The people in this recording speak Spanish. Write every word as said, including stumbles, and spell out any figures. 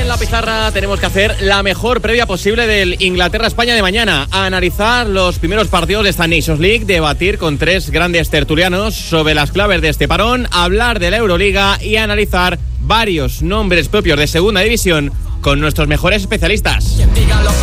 la pizarra tenemos que hacer la mejor previa posible del Inglaterra-España de mañana. A analizar los primeros partidos de esta Nations League, debatir con tres grandes tertulianos sobre las claves de este parón, hablar de la Euroliga y analizar varios nombres propios de segunda división con nuestros mejores especialistas.